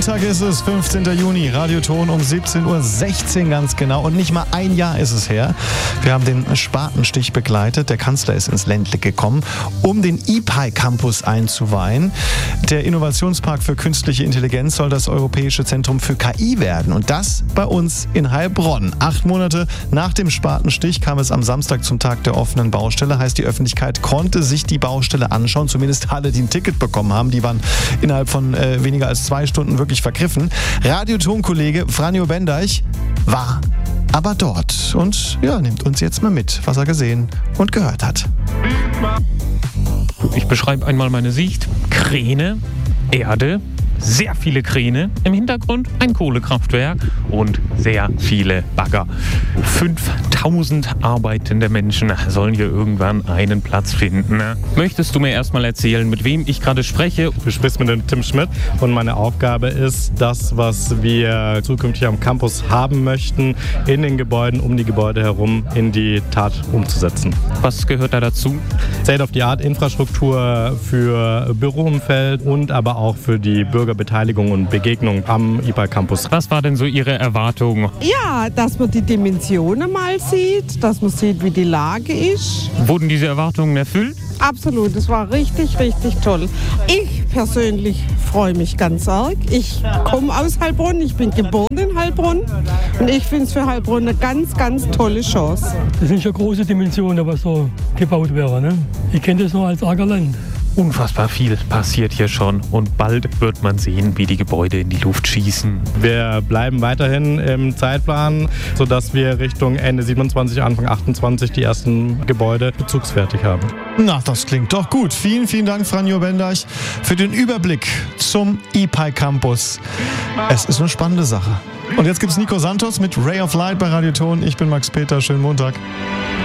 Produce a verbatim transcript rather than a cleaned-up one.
Montag ist es, fünfzehnten Juni, Radioton um siebzehn Uhr sechzehn ganz genau. Und nicht mal ein Jahr ist es her. Wir haben den Spatenstich begleitet. Der Kanzler ist ins Ländle gekommen, um den I P A I-Campus einzuweihen. Der Innovationspark für künstliche Intelligenz soll das Europäische Zentrum für K I werden. Und das bei uns in Heilbronn. Acht Monate nach dem Spatenstich kam es am Samstag zum Tag der offenen Baustelle. Heißt, die Öffentlichkeit konnte sich die Baustelle anschauen. Zumindest alle, die ein Ticket bekommen haben. Die waren innerhalb von äh, weniger als zwei Stunden wirklich vergriffen. Radioton-Kollege Franjo Bendeich war aber dort und ja, nimmt uns jetzt mal mit, was er gesehen und gehört hat. Ich beschreibe einmal meine Sicht. Kräne, Erde, sehr viele Kräne, im Hintergrund ein Kohlekraftwerk und sehr viele Bagger. fünftausend arbeitende Menschen sollen hier irgendwann einen Platz finden. Möchtest du mir erstmal erzählen, mit wem ich gerade spreche? Du sprichst mit dem Tim Schmidt und meine Aufgabe ist, das, was wir zukünftig am Campus haben möchten, in den Gebäuden, um die Gebäude herum, in die Tat umzusetzen. Was gehört da dazu? State-of-the-Art-Infrastruktur für Büroumfeld und aber auch für die Bürgerbeteiligung und Begegnung am I P A I-Campus. Was war denn so Ihre Erwartung? Ja, dass man die Dimensionen mal sieht, dass man sieht, wie die Lage ist. Wurden diese Erwartungen erfüllt? Absolut, es war richtig, richtig toll. Ich persönlich freue mich ganz arg. Ich komme aus Heilbronn, ich bin geboren in Heilbronn und ich finde es für Heilbronn eine ganz, ganz tolle Chance. Das sind schon große Dimensionen, was so gebaut wäre. Ne? Ich kenne das noch als Ackerland. Unfassbar viel passiert hier schon und bald wird man sehen, wie die Gebäude in die Luft schießen. Wir bleiben weiterhin im Zeitplan, sodass wir Richtung Ende siebenundzwanzig, Anfang achtundzwanzig die ersten Gebäude bezugsfertig haben. Na, das klingt doch gut. Vielen, vielen Dank, Franjo Bendeich, für den Überblick zum I P A I-Campus. Es ist eine spannende Sache. Und jetzt gibt's Nico Santos mit Ray of Light bei Radioton. Ich bin Max Peter. Schönen Montag.